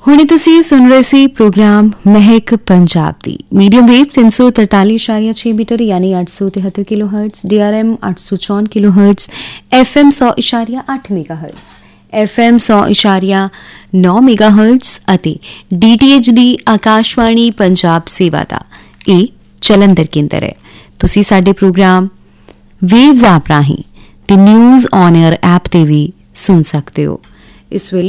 ਹੁਣੇ ਤੁਸੀਂ ਸੁਣ ਰਹੇ ਸੀ ਪ੍ਰੋਗਰਾਮ ਮਹਿਕ ਪੰਜਾਬ ਦੀ ਮੀਡੀਅਮ ਵੇਵ 343.6 ਮੀਟਰ ਯਾਨੀ 873 kilohertz DRM 864 kilohertz FM 100.8 ਮੈਗਾਹਰਟਜ਼ FM 100.9 ਮੈਗਾਹਰਟਜ਼ ਅਤੇ DTH ਦੀ ਆਕਾਸ਼ਵਾਣੀ ਪੰਜਾਬ ਸੇਵਾ ਦਾ ਇਹ ਜਲੰਧਰ ਕੇਂਦਰ ਹੈ। ਤੁਸੀਂ ਸਾਡੇ ਪ੍ਰੋਗਰਾਮ ਵੇਵਜ਼ ਐਪ ਰਾਹੀਂ ਤੇ ਨਿਊਜ਼ ਔਨ 에ਅਰ ਐਪ ਤੇ ਵੀ ਸੁਣ ਸਕਦੇ ਹੋ। ਇਸ ਵੇਲੇ